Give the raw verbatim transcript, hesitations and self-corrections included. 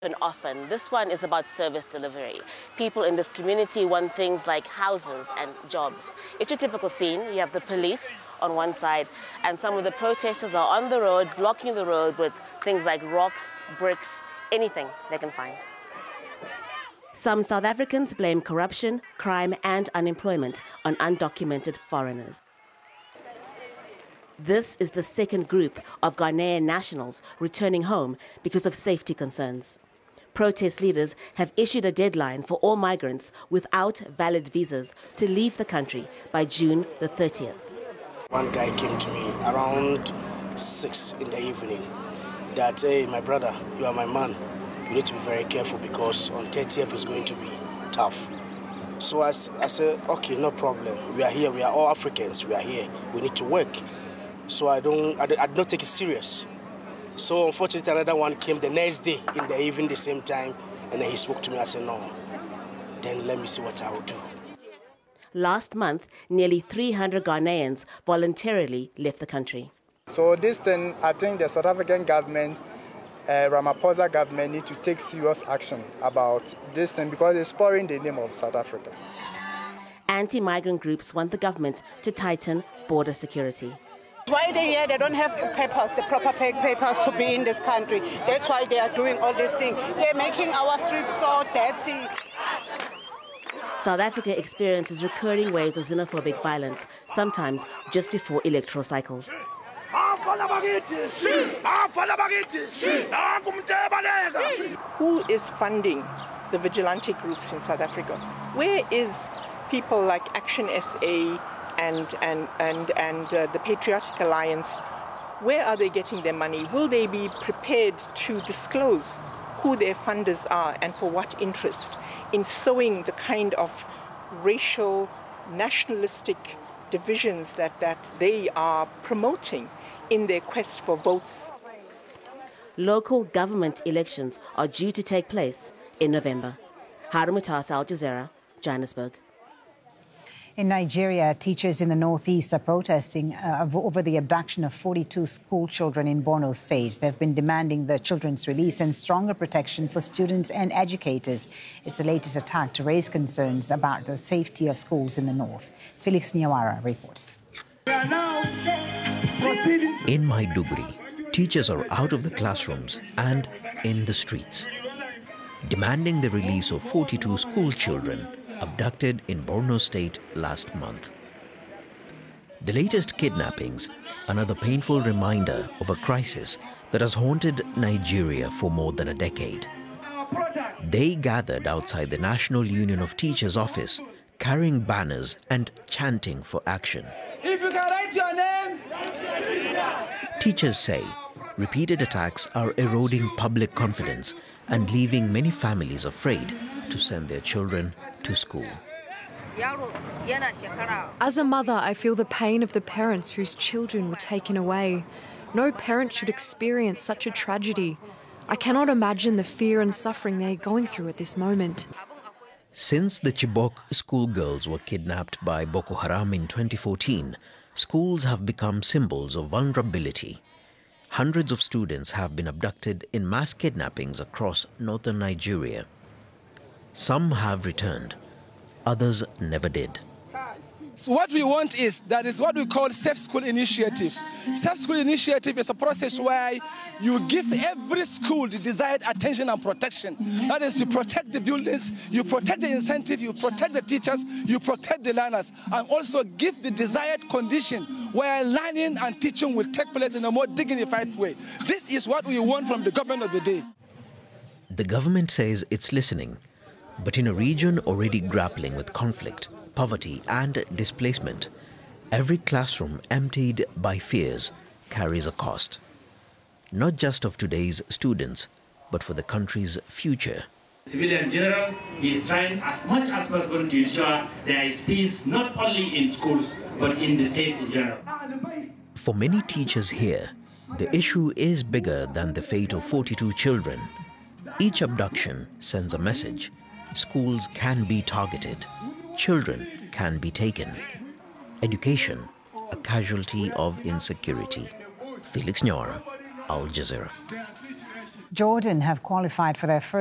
And often, this one is about service delivery. People in this community want things like houses and jobs. It's your typical scene. You have the police on one side, and some of the protesters are on the road, blocking the road with things like rocks, bricks, anything they can find. Some South Africans blame corruption, crime, and unemployment on undocumented foreigners. This is the second group of Ghanaian nationals returning home because of safety concerns. Protest leaders have issued a deadline for all migrants without valid visas to leave the country by June the thirtieth. One guy came to me around six in the evening that, hey, my brother, you are my man. You need to be very careful because on thirtieth is going to be tough. So I, I said, okay, no problem. We are here. We are all Africans. We are here. We need to work. So I don't, I, I don't take it serious. So unfortunately, another one came the next day in the evening, the same time, and then he spoke to me. I said, no, then let me see what I will do. Last month, nearly three hundred Ghanaians voluntarily left the country. So this thing, I think the South African government, uh, Ramaphosa government, need to take serious action about this thing because it's spoiling the name of South Africa. Anti-migrant groups want the government to tighten border security. Why they here? They don't have papers, the proper papers to be in this country. That's why they are doing all these things. They're making our streets so dirty. South Africa experiences recurring waves of xenophobic violence, sometimes just before electoral cycles. Who is funding the vigilante groups in South Africa? Where is people like Action S A and, and, and, and uh, the Patriotic Alliance? Where are they getting their money? Will they be prepared to disclose who their funders are and for what interest in sowing the kind of racial, nationalistic divisions that, that they are promoting in their quest for votes? Local government elections are due to take place in November. Harun Mutasa, Al Jazeera, Johannesburg. In Nigeria, teachers in the northeast are protesting uh, over the abduction of forty-two school children in Borno State. They've been demanding the children's release and stronger protection for students and educators. It's the latest attack to raise concerns about the safety of schools in the north. Felix Nyawara reports. In Maiduguri, teachers are out of the classrooms and in the streets, demanding the release of forty-two school children abducted in Borno State last month. The latest kidnappings, another painful reminder of a crisis that has haunted Nigeria for more than a decade. They gathered outside the National Union of Teachers office, carrying banners and chanting for action. If you can write your name. Teachers say repeated attacks are eroding public confidence and leaving many families afraid to send their children to school. As a mother, I feel the pain of the parents whose children were taken away. No parent should experience such a tragedy. I cannot imagine the fear and suffering they're going through at this moment. Since the Chibok schoolgirls were kidnapped by Boko Haram in twenty fourteen, schools have become symbols of vulnerability. Hundreds of students have been abducted in mass kidnappings across northern Nigeria. Some have returned, others never did. So what we want is, that is what we call Safe School Initiative. Safe School Initiative is a process where you give every school the desired attention and protection. That is, you protect the buildings, you protect the incentive, you protect the teachers, you protect the learners, and also give the desired condition where learning and teaching will take place in a more dignified way. This is what we want from the government of the day. The government says it's listening, but in a region already grappling with conflict, poverty and displacement, every classroom emptied by fears carries a cost. Not just of today's students, but for the country's future. Civilian General is trying as much as possible to ensure there is peace not only in schools, but in the state in general. For many teachers here, the issue is bigger than the fate of forty-two children. Each abduction sends a message. Schools can be targeted. Children can be taken. Education, a casualty of insecurity. Felix Nyawara, Al Jazeera. Jordan have qualified for their first